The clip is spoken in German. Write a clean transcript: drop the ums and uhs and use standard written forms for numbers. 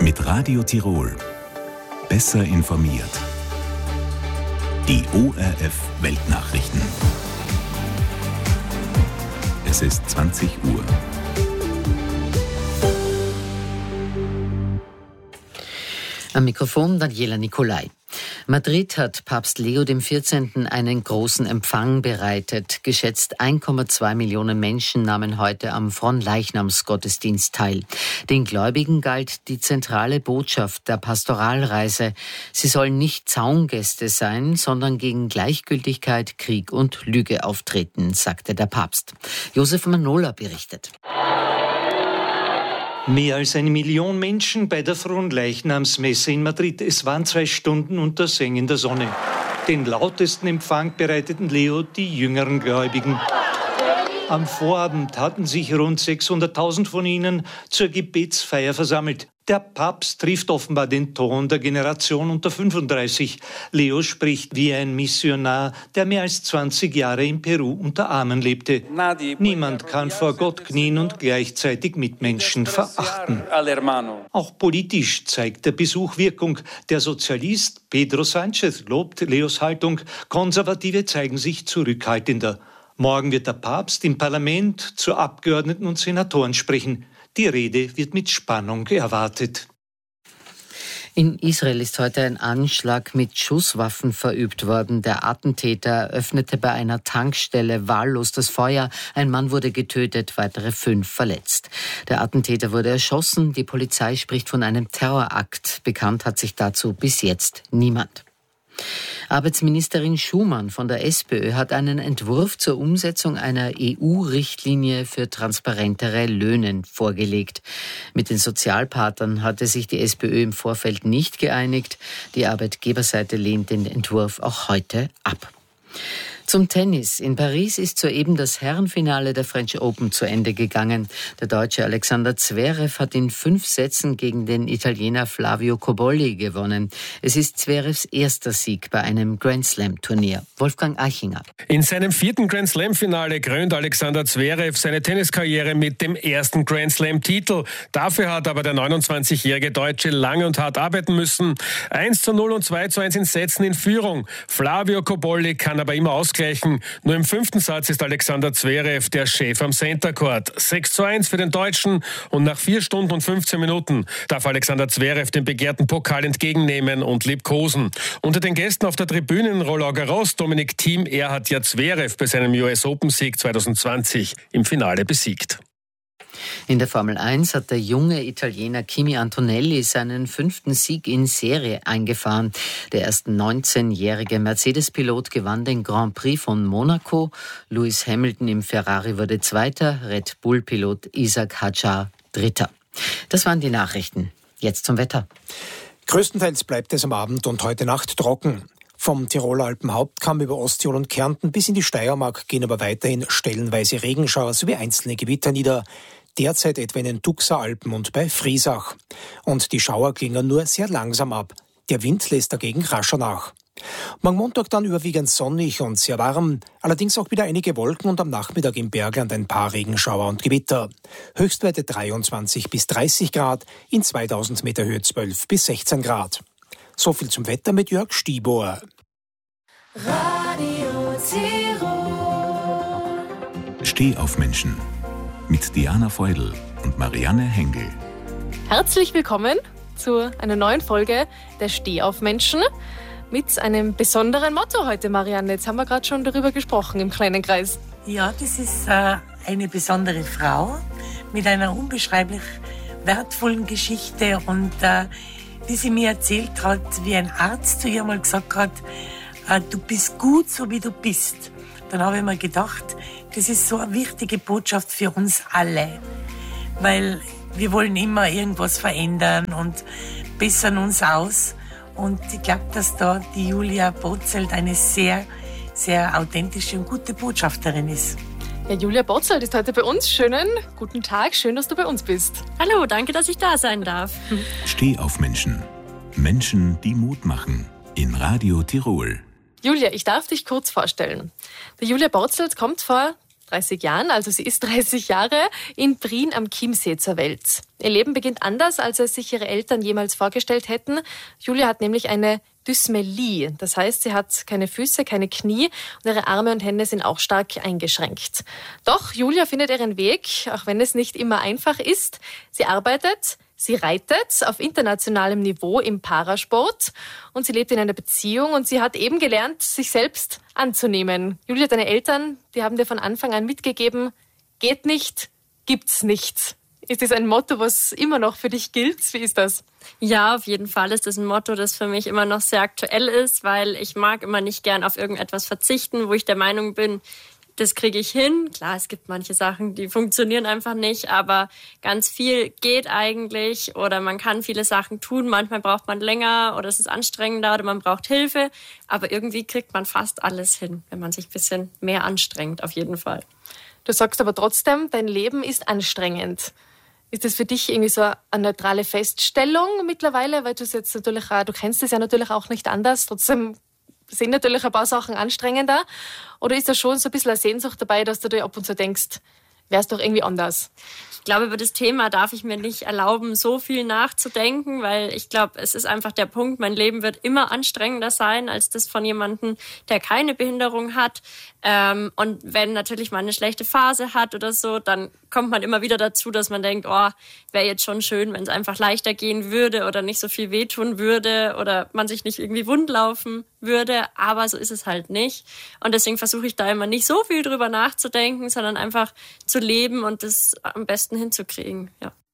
Mit Radio Tirol. Besser informiert. Die ORF Weltnachrichten. Es ist 20 Uhr. Am Mikrofon Daniela Nicolai. Madrid hat Papst Leo XIV. Einen großen Empfang bereitet. Geschätzt 1,2 Millionen Menschen nahmen heute am Fronleichnamsgottesdienst teil. Den Gläubigen galt die zentrale Botschaft der Pastoralreise. Sie sollen nicht Zaungäste sein, sondern gegen Gleichgültigkeit, Krieg und Lüge auftreten, sagte der Papst. Josef Manola berichtet. Mehr als 1 Million Menschen bei der Fronleichnamsmesse in Madrid. Es waren 2 Stunden unter sengender Sonne. Den lautesten Empfang bereiteten Leo die jüngeren Gläubigen. Am Vorabend hatten sich rund 600.000 von ihnen zur Gebetsfeier versammelt. Der Papst trifft offenbar den Ton der Generation unter 35. Leo spricht wie ein Missionar, der mehr als 20 Jahre in Peru unter Armen lebte. Niemand kann vor Gott knien und gleichzeitig Mitmenschen verachten. Auch politisch zeigt der Besuch Wirkung. Der Sozialist Pedro Sánchez lobt Leos Haltung. Konservative zeigen sich zurückhaltender. Morgen wird der Papst im Parlament zu Abgeordneten und Senatoren sprechen. Die Rede wird mit Spannung erwartet. In Israel ist heute ein Anschlag mit Schusswaffen verübt worden. Der Attentäter öffnete bei einer Tankstelle wahllos das Feuer. Ein Mann wurde getötet, weitere 5 verletzt. Der Attentäter wurde erschossen. Die Polizei spricht von einem Terrorakt. Bekannt hat sich dazu bis jetzt niemand. Arbeitsministerin Schumann von der SPÖ hat einen Entwurf zur Umsetzung einer EU-Richtlinie für transparentere Löhne vorgelegt. Mit den Sozialpartnern hatte sich die SPÖ im Vorfeld nicht geeinigt. Die Arbeitgeberseite lehnt den Entwurf auch heute ab. Zum Tennis. In Paris ist soeben das Herrenfinale der French Open zu Ende gegangen. Der Deutsche Alexander Zverev hat in 5 Sätzen gegen den Italiener Flavio Cobolli gewonnen. Es ist Zverevs erster Sieg bei einem Grand-Slam-Turnier. Wolfgang Eichinger. In seinem 4. Grand-Slam-Finale krönt Alexander Zverev seine Tenniskarriere mit dem ersten Grand-Slam-Titel. Dafür hat aber der 29-jährige Deutsche lange und hart arbeiten müssen. 1:0 und 2:1 in Sätzen in Führung. Flavio Cobolli kann aber immer ausgleichen. Nur im 5. Satz ist Alexander Zverev der Chef am Center Court. 6:1 für den Deutschen und nach 4 Stunden und 15 Minuten darf Alexander Zverev den begehrten Pokal entgegennehmen und liebkosen. Unter den Gästen auf der Tribüne in Roland Garros, Dominic Thiem, er hat ja Zverev bei seinem US Open Sieg 2020 im Finale besiegt. In der Formel 1 hat der junge Italiener Kimi Antonelli seinen 5. Sieg in Serie eingefahren. Der erst 19-jährige Mercedes-Pilot gewann den Grand Prix von Monaco. Lewis Hamilton im Ferrari wurde Zweiter, Red Bull-Pilot Isaac Hadjar Dritter. Das waren die Nachrichten. Jetzt zum Wetter. Größtenteils bleibt es am Abend und heute Nacht trocken. Vom Tiroler Alpenhauptkamm über Osttirol und Kärnten bis in die Steiermark gehen aber weiterhin stellenweise Regenschauer sowie einzelne Gewitter nieder. Derzeit etwa in den Tuxer Alpen und bei Friesach. Und die Schauer klingen nur sehr langsam ab. Der Wind lässt dagegen rascher nach. Morgen Montag dann überwiegend sonnig und sehr warm, allerdings auch wieder einige Wolken und am Nachmittag im Bergland ein paar Regenschauer und Gewitter. Höchstwerte 23 bis 30 Grad, in 2000 Meter Höhe 12 bis 16 Grad. So viel zum Wetter mit Jörg Stiebauer. Radio Tirol. Steh auf Menschen. Mit Diana Feudel und Marianne Hengel. Herzlich willkommen zu einer neuen Folge der Steh auf Menschen mit einem besonderen Motto heute, Marianne. Jetzt haben wir gerade schon darüber gesprochen im kleinen Kreis. Ja, das ist eine besondere Frau mit einer unbeschreiblich wertvollen Geschichte und wie sie mir erzählt hat, wie ein Arzt zu ihr mal gesagt hat, du bist gut, so wie du bist. Dann habe ich mir gedacht, das ist so eine wichtige Botschaft für uns alle, weil wir wollen immer irgendwas verändern und bessern uns aus. Und ich glaube, dass da die Julia Botzelt eine sehr, sehr authentische und gute Botschafterin ist. Ja, Julia Botzelt ist heute bei uns. Schönen guten Tag, schön, dass du bei uns bist. Hallo, danke, dass ich da sein darf. Steh auf Menschen. Menschen, die Mut machen. In Radio Tirol. Julia, ich darf dich kurz vorstellen. Die Julia Botzelt kommt vor 30 Jahren, also sie ist 30 Jahre, in Prien am Chiemsee zur Welt. Ihr Leben beginnt anders, als es sich ihre Eltern jemals vorgestellt hätten. Julia hat nämlich eine Dysmelie. Das heißt, sie hat keine Füße, keine Knie und ihre Arme und Hände sind auch stark eingeschränkt. Doch Julia findet ihren Weg, auch wenn es nicht immer einfach ist. Sie arbeitet, sie reitet auf internationalem Niveau im Parasport und sie lebt in einer Beziehung und sie hat eben gelernt, sich selbst anzunehmen. Julia, deine Eltern, die haben dir von Anfang an mitgegeben, geht nicht, gibt's nichts. Ist das ein Motto, was immer noch für dich gilt? Wie ist das? Ja, auf jeden Fall ist das ein Motto, das für mich immer noch sehr aktuell ist, weil ich mag immer nicht gern auf irgendetwas verzichten, wo ich der Meinung bin, das kriege ich hin. Klar, es gibt manche Sachen, die funktionieren einfach nicht, aber ganz viel geht eigentlich oder man kann viele Sachen tun. Manchmal braucht man länger oder es ist anstrengender oder man braucht Hilfe, aber irgendwie kriegt man fast alles hin, wenn man sich ein bisschen mehr anstrengt, auf jeden Fall. Du sagst aber trotzdem, dein Leben ist anstrengend. Ist das für dich irgendwie so eine neutrale Feststellung mittlerweile? Weil du kennst es ja natürlich auch nicht anders. Trotzdem sind natürlich ein paar Sachen anstrengender. Oder ist da schon so ein bisschen eine Sehnsucht dabei, dass du dir ab und zu denkst, wäre es doch irgendwie anders? Ich glaube, über das Thema darf ich mir nicht erlauben, so viel nachzudenken, weil ich glaube, es ist einfach der Punkt, mein Leben wird immer anstrengender sein als das von jemandem, der keine Behinderung hat. Und wenn natürlich mal eine schlechte Phase hat oder so, dann kommt man immer wieder dazu, dass man denkt, oh, wäre jetzt schon schön, wenn es einfach leichter gehen würde oder nicht so viel wehtun würde oder man sich nicht irgendwie wund laufen würde. Aber so ist es halt nicht. Und deswegen versuche ich da immer nicht so viel drüber nachzudenken, sondern einfach zu leben und das am besten hinzukriegen. Ja.